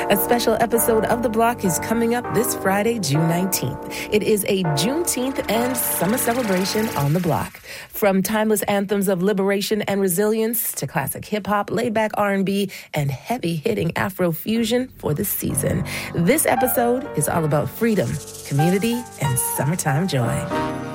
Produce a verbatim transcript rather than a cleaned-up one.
A special episode of The Block is coming up this Friday, June nineteenth. It is a Juneteenth and summer celebration on The Block. From timeless anthems of liberation and resilience to classic hip-hop, laid-back R and B, and heavy-hitting Afro-fusion for the season. This episode is all about freedom, community, and summertime joy.